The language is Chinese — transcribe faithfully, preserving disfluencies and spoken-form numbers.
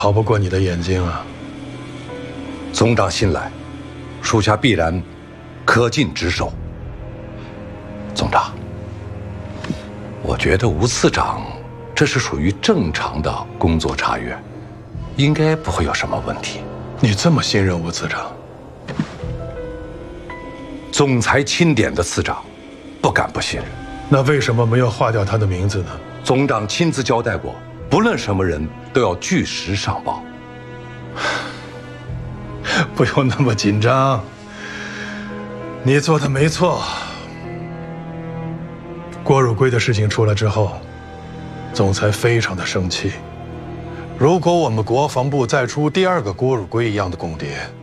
逃不过你的眼睛啊！ 总长信赖，属下必然恪尽职守。总长，我觉得吴次长这是属于正常的工作查阅，应该不会有什么问题。 你这么信任吴次长？ 总裁钦点的次长，不敢不信任。 那为什么没有划掉他的名字呢？ 总长亲自交代过，不论什么人都要据实上报。 不用那么紧张，你做的没错。郭汝瑰的事情出来之后，总裁非常的生气。如果我们国防部再出第二个郭汝瑰一样的共谍，